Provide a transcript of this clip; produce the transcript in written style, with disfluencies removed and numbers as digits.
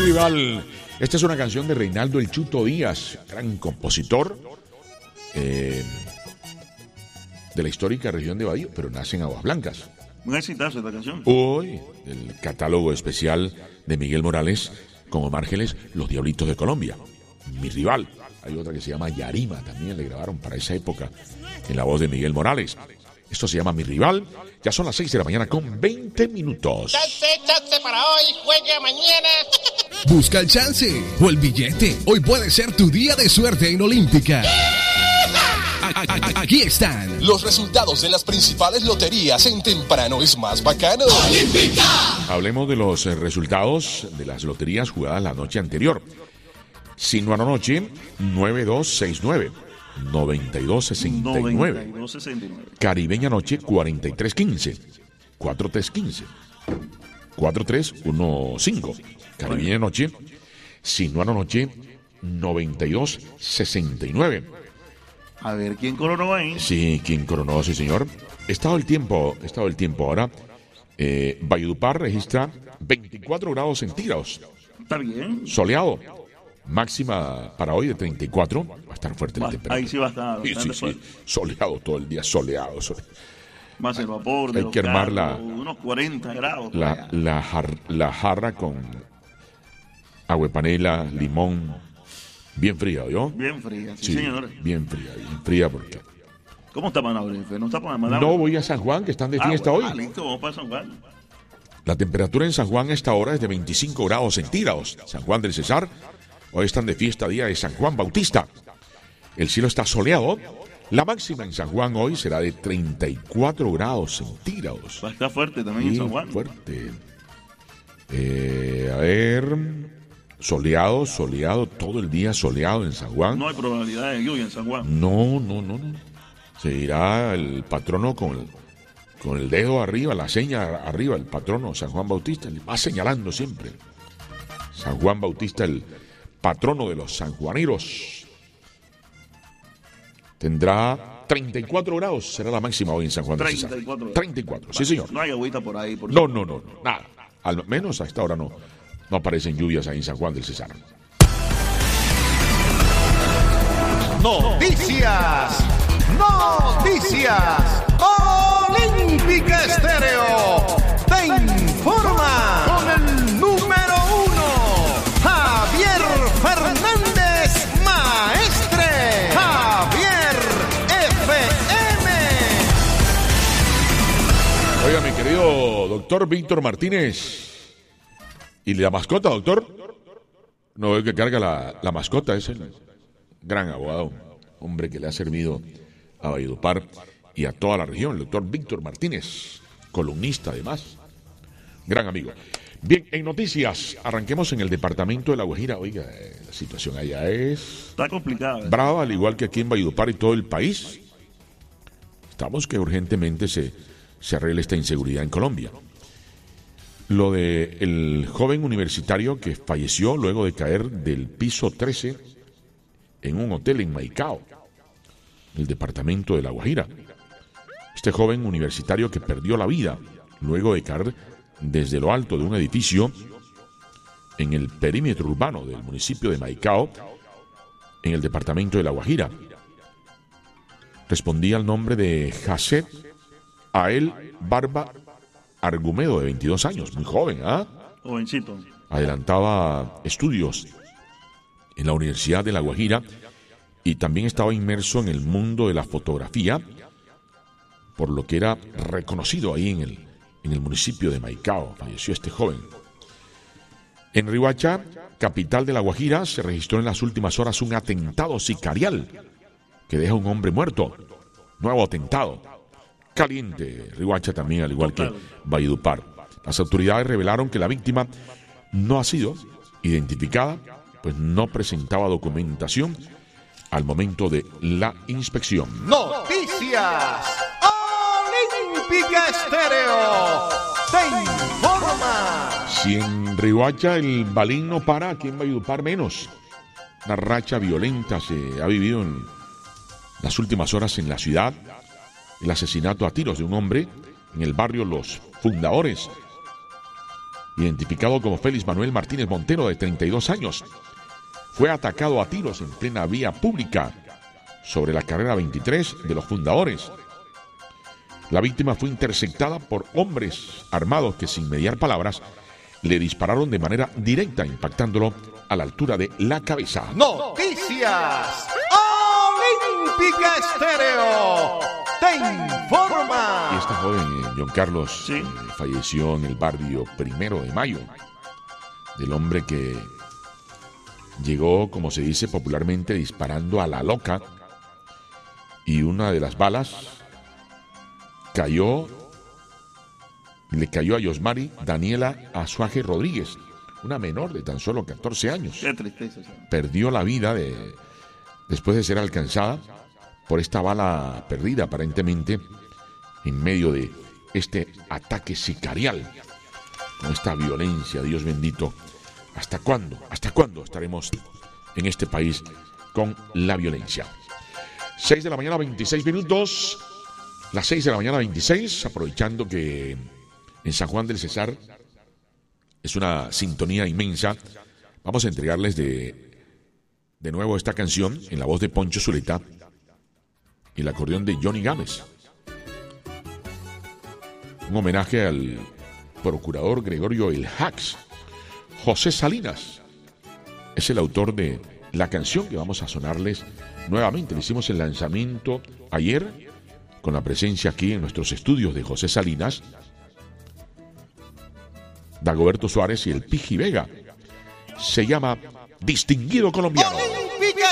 rival. Esta es una canción de Reinaldo El Chuto Díaz, gran compositor de la histórica región de Bajío, pero nace en Aguas Blancas. Un exitazo esta canción. Hoy, el catálogo especial de Miguel Morales con Omar Geles, Los Diablitos de Colombia. Mi rival. Hay otra que se llama Yarima, también le grabaron para esa época en la voz de Miguel Morales. Esto se llama Mi Rival. Ya son las 6 de la mañana con 20 minutos. Chance para hoy, juega mañana. Busca el chance o el billete. Hoy puede ser tu día de suerte en Olímpica. Aquí están los resultados de las principales loterías en Temprano es Más Bacano. ¡Olímpica! Hablemos de los resultados de las loterías jugadas la noche anterior. Sinuano Noche, 9269. 9269. Caribeña Noche, 4315. 4315. 4315. Caribeña Noche. Sinuano Noche, 9269. A ver, ¿quién coronó ahí? Sí, ¿quién coronó? Sí, señor. Estado el tiempo ahora. Valledupar registra 24 grados centígrados. Está bien. Soleado. Máxima para hoy de 34. Va a estar fuerte la temperatura. Ahí sí va a estar. Sí. Soleado todo el día, soleado. Más el vapor. Hay que armar unos 40 grados. La jarra con agua de panela, limón. Bien fría, ¿yo? Bien fría, sí, señor. Bien fría porque... ¿Cómo está Manabre? ¿No está para Manabre? No, voy a San Juan, que están de fiesta hoy. Listo, vamos para San Juan. La temperatura en San Juan a esta hora es de 25 grados centígrados. San Juan del Cesar, hoy están de fiesta día de San Juan Bautista. El cielo está soleado. La máxima en San Juan hoy será de 34 grados centígrados. Va a estar fuerte también en San Juan. Fuerte. A ver... Soleado, todo el día soleado en San Juan. No hay probabilidad de lluvia en San Juan. No. Se irá el patrono con el dedo arriba, la seña arriba, el patrono San Juan Bautista, le va señalando siempre. San Juan Bautista, el patrono de los sanjuaneros. Tendrá 34 grados, será la máxima hoy en San Juan de Cesar. 34, sí señor. No hay agüita por ahí. No, nada. Al menos a esta hora no aparecen lluvias ahí en San Juan del Cesar. Noticias. Olímpica Estéreo te informa con el número 1, Javier Fernández Maestre. Javier FM. Oiga, mi querido doctor Víctor Martínez. ¿Y la mascota, doctor? No veo que carga la mascota, es el gran abogado, hombre que le ha servido a Valledupar y a toda la región, el doctor Víctor Martínez, columnista además, gran amigo. Bien, en noticias, arranquemos en el departamento de La Guajira. Oiga, la situación allá está complicada. Brava, al igual que aquí en Valledupar y todo el país. Estamos que urgentemente se arregle esta inseguridad en Colombia. Lo de el joven universitario que falleció luego de caer del piso 13 en un hotel en Maicao, el departamento de La Guajira. Este joven universitario que perdió la vida luego de caer desde lo alto de un edificio en el perímetro urbano del municipio de Maicao, en el departamento de La Guajira. Respondía al nombre de Jacet Ael Barba Argumedo, de 22 años, muy joven, Jovencito. Adelantaba estudios en la Universidad de La Guajira y también estaba inmerso en el mundo de la fotografía, por lo que era reconocido ahí en el municipio de Maicao. Falleció este joven. En Riohacha, capital de La Guajira, se registró en las últimas horas un atentado sicarial que deja a un hombre muerto. Nuevo atentado. Caliente, Riohacha también, al igual que Valledupar. Las autoridades revelaron que la víctima no ha sido identificada, pues no presentaba documentación al momento de la inspección. Noticias. Olímpica Estéreo te informa. Si en Riohacha el balín no para, aquí en Valledupar menos. Una racha violenta se ha vivido en las últimas horas en la ciudad. El asesinato a tiros de un hombre en el barrio Los Fundadores. identificado como Félix Manuel Martínez Montero, de 32 años. Fue atacado a tiros en plena vía pública sobre la carrera 23 de los Fundadores. La víctima fue interceptada por hombres armados que, sin mediar palabras, le dispararon de manera directa, impactándolo a la altura de la cabeza. Noticias Olímpica Estéreo te informa. Y esta joven, John Carlos, Sí. falleció en el barrio 1 de Mayo, del hombre que llegó, como se dice popularmente, disparando a la loca, y una de las balas le cayó a Yosmari Daniela Azuaje Rodríguez, una menor de tan solo 14 años. Qué tristeza. Sí. Perdió la vida después de ser alcanzada por esta bala perdida, aparentemente, en medio de este ataque sicarial, con esta violencia. Dios bendito. ¿Hasta cuándo? ¿Hasta cuándo estaremos en este país con la violencia? 6 de la mañana, 26 minutos. Las 6 de la mañana, 26, aprovechando que en San Juan del Cesar es una sintonía inmensa, vamos a entregarles de nuevo esta canción en la voz de Poncho Zuleta y el acordeón de Johnny Gámez. Un homenaje al procurador Gregorio El Hax. José Salinas es el autor de la canción que vamos a sonarles nuevamente. Le hicimos el lanzamiento ayer con la presencia aquí en nuestros estudios de José Salinas, Dagoberto Suárez y el Piji Vega. Se llama Distinguido Colombiano.